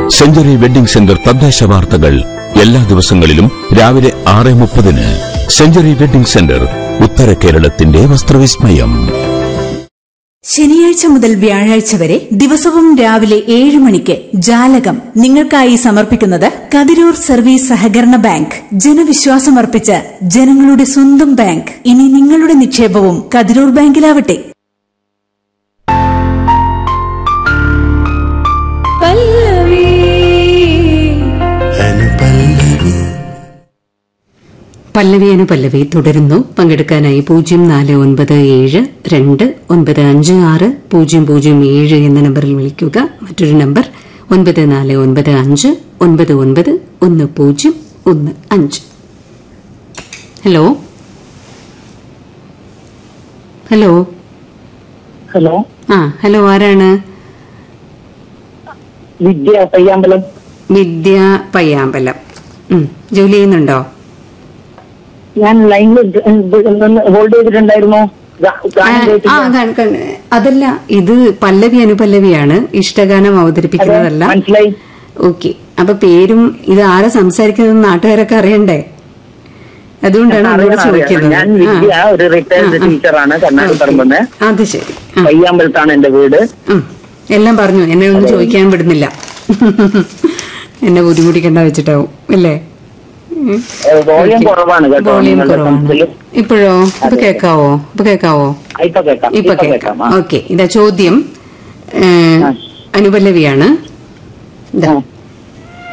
Century wedding centre തദ്ദേശ വാർത്തകൾ എല്ലാ ദിവസങ്ങളിലും രാവിലെ 6:30. സെഞ്ചുറി വെഡിംഗ് സെന്റർ, ഉത്തര കേരളത്തിന്റെ വസ്ത്രവിസ്മയം. ശനിയാഴ്ച മുതൽ വ്യാഴാഴ്ച വരെ ദിവസവും രാവിലെ 7 മണിക്ക് ജാലകം നിങ്ങൾക്കായി സമർപ്പിക്കുന്നത് കതിരൂർ സർവീസ് സഹകരണ ബാങ്ക്. ജനവിശ്വാസമർപ്പിച്ച ജനങ്ങളുടെ സ്വന്തം ബാങ്ക്. ഇനി നിങ്ങളുടെ നിക്ഷേപവും കതിരൂർ ബാങ്കിലാവട്ടെ. പല്ലവി തുടരുന്നു. പങ്കെടുക്കാനായി 0497295600 എന്ന നമ്പറിൽ വിളിക്കുക. മറ്റൊരു number 9495991015. Hello hello hello. Hello, ആരാണ്? വിദ്യ പയ്യാമ്പലം. വിദ്യ പയ്യാമ്പലം. ജോലി ചെയ്യുന്നുണ്ടോ? ഞാൻ ലൈനിൽ ഹോൾഡ് ചെയ്തിട്ടുണ്ടായിരുന്നു. അതല്ല, ഇത് പല്ലവി അനുപല്ലവിയാണ്, ഇഷ്ടഗാനം അവതരിപ്പിക്കുന്നതല്ല. മനസ്സിലായി. ഓക്കെ. അപ്പൊ പേരും ഇത് ആരാ സംസാരിക്കുന്നത് നാട്ടുകാരൊക്കെ അറിയണ്ടേ? അതുകൊണ്ടാണ് ചോദിക്കുന്നത്. ഞാൻ വിദ്യ, ഒരു റിട്ടയർഡ് ടീച്ചറാണ്, കർണാടകപ്പറമ്പ്. അത് ശരി. പയ്യാമ്പലത്താണ് എന്റെ വീട്. എല്ലാം പറഞ്ഞു. എന്നെ ഒന്നും ചോദിക്കാൻ വിടുന്നില്ല. എന്നെ ബുദ്ധിമുട്ടിക്കണ്ട വെച്ചിട്ടാവും അല്ലേ? വോളിയം കുറവാണ് കേട്ടോ. ഇപ്പോഴോ? ഇപ്പൊ കേക്കാവോ? ഇപ്പൊ കേക്കാം. ഓക്കെ. ഇതാ ചോദ്യം അനുപല്ലവിയാണ്.